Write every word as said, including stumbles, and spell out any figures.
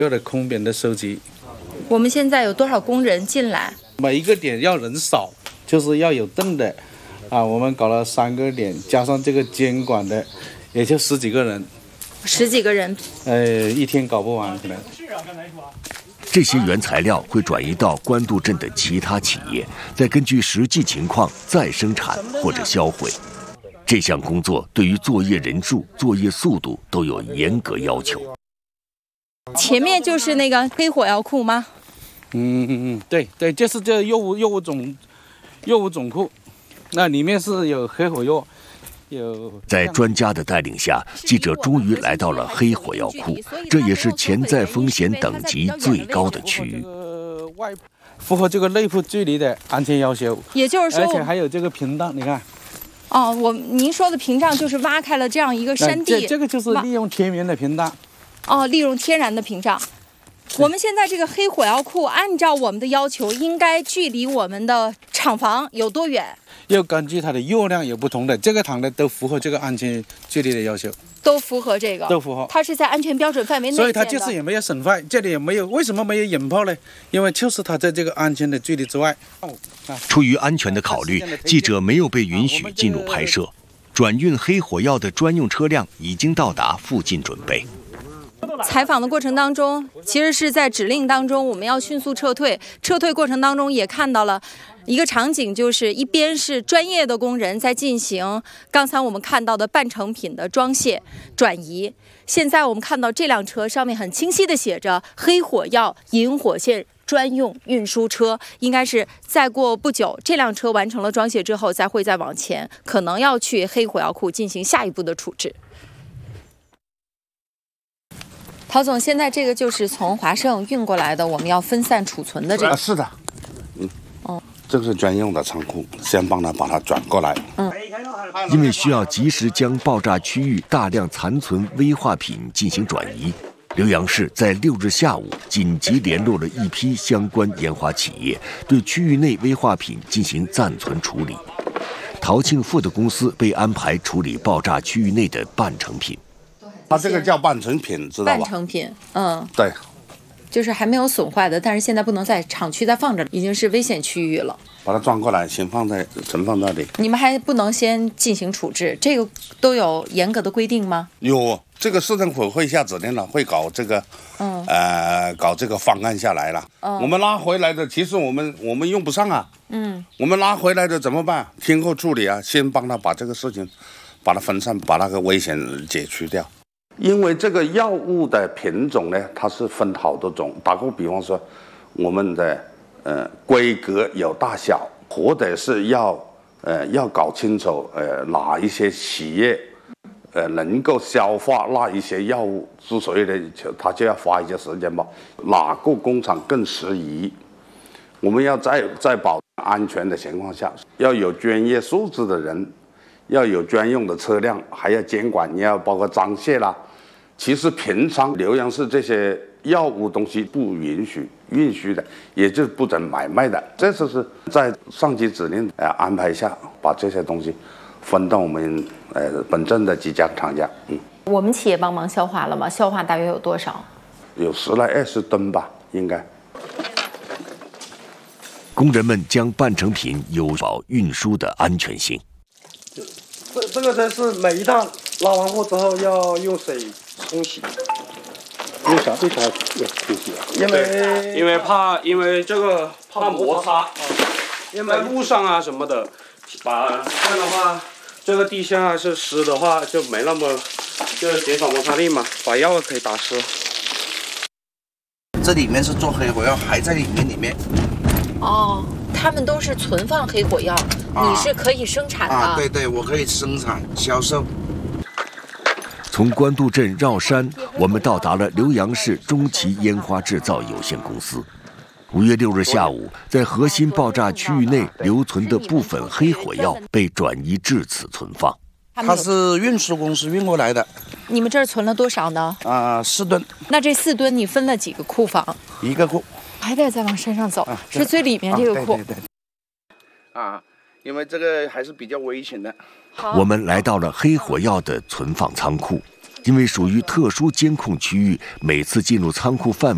有的空边的收集。 我们现在有多少工人进来？ 每一个点要人少，就是要有凳的，啊，我们搞了三个点，加上这个监管的，也就十几个人。 十几个人， 呃，一天搞不完可能。 这些原材料会转移到官渡镇的其他企业，再根据实际情况再生产或者销毁。这项工作对于作业人数、作业速度都有严格要求。 前面就是那个黑火药库吗？ 嗯嗯嗯，对对，就是这药物药物总药物总库，那里面是有黑火药。 在专家的带领下，记者终于来到了黑火药库，这也是潜在风险等级最高的区域。 符合这个内部距离的安全要求， 也就是说， 而且还有这个屏障，你看。 哦，我您说的屏障就是挖开了这样一个山地， 这这个就是利用天然的屏障。 哦，利用天然的屏障。我们现在这个黑火药库，按照我们的要求，应该距离我们的厂房有多远？ 要根据它的药量有不同的，这个厂的都符合这个安全距离的要求， 都符合这个， 都符合。 它是在安全标准范围内， 所以它就是也没有损坏，这里也没有，为什么没有引爆呢？因为就是它在这个安全的距离之外。 出于安全的考虑，记者没有被允许进入拍摄。转运黑火药的专用车辆已经到达附近准备。 采访的过程当中，其实是在指令当中，我们要迅速撤退。撤退过程当中也看到了一个场景，就是一边是专业的工人在进行刚才我们看到的半成品的装卸转移。现在我们看到这辆车上面很清晰的写着黑火药引火线专用运输车，应该是再过不久，这辆车完成了装卸之后，再会再往前，可能要去黑火药库进行下一步的处置。陶总，现在这个就是从华盛运过来的，我们要分散储存的这个。 啊，是的，嗯，哦，这个是专用的仓库，先帮他把它转过来。 嗯， 因为需要及时将爆炸区域大量残存危化品进行转移，浏阳市在六日下午紧急联络了一批相关研发企业，对区域内危化品进行暂存处理。陶庆富的公司被安排处理爆炸区域内的半成品。 它这个叫半成品，知道吧？ 半成品，嗯， 对， 就是还没有损坏的，但是现在不能在厂区再放着，已经是危险区域了。 把它转过来，先放在存放那里。 你们还不能先进行处置，这个都有严格的规定吗？ 有，这个市政府会下指令了，会搞这个，嗯，呃，搞这个方案下来了。嗯，我们拉回来的，其实我们我们用不上啊。嗯，我们拉回来的怎么办？听后处理啊，先帮他把这个事情，把它分散，把那个危险解除掉。因为这个药物的品种呢，它是分好多种。打个比方说，我们的呃规格有大小，或者是要呃要搞清楚呃哪一些企业呃能够消化那一些药物，之所以呢，他就要花一些时间吧。哪个工厂更适宜？我们要在在保证安全的情况下，要有专业素质的人。要有专用的车辆，还要监管，你要包括装卸啦。其实平常浏阳市这些药物东西不允许运输的，也就是不准买卖的。这次是在上级指令呃安排下，把这些东西分到我们呃本镇的几家厂家。嗯， 我们企业帮忙消化了吗？消化大约有多少？ 有十来二十吨吧，应该。 工人们将半成品有保运输的安全性。 这这个才是每一趟拉完货之后要用水冲洗。为啥？为啥要冲洗啊？因为因为怕因为这个怕摩擦，因为在路上啊什么的，把这样的话，这个地下是湿的话就没那么，就是减少摩擦力嘛，把药可以打湿。 这里面是做黑火药，还在里面里面。 哦。他们都是存放黑火药，啊、你是可以生产的。 啊，对对，我可以生产销售。 从官渡镇绕山，我们到达了浏阳市中旗烟花制造有限公司。五月六日下午，在核心爆炸区域内留存的部分黑火药被转移至此存放。 它是运输公司运过来的。 你们这儿存了多少呢？ 啊、呃，四吨。 那这四吨你分了几个库房？ 一个库。 还得再往山上走，啊、是最里面这个库。 啊、对对对。啊，因为这个还是比较危险的。 我们来到了黑火药的存放仓库，因为属于特殊监控区域，每次进入仓库范围。